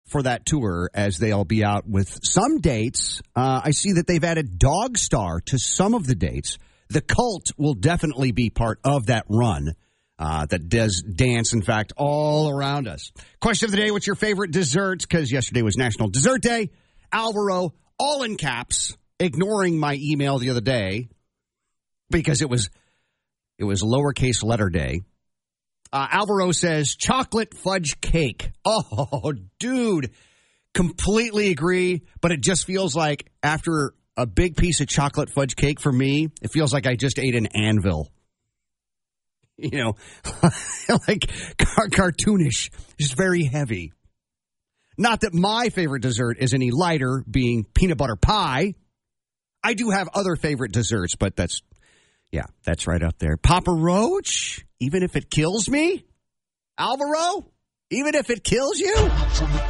for that tour as they'll be out with some dates. I see that they've added Dog Star to some of the dates. The Cult will definitely be part of that run that does dance, in fact, all around us. Question of the day, what's your favorite dessert? Because yesterday was National Dessert Day. Alvaro, all in caps, ignoring my email the other day because it was lowercase letter day. Alvaro says chocolate fudge cake. Oh, dude, completely agree. But it just feels like after a big piece of chocolate fudge cake for me, it feels like I just ate an anvil. You know, like cartoonish, just very heavy. Not that my favorite dessert is any lighter, being peanut butter pie. I do have other favorite desserts, but that's right up there. Papa Roach, even if it kills me? Alvaro, even if it kills you?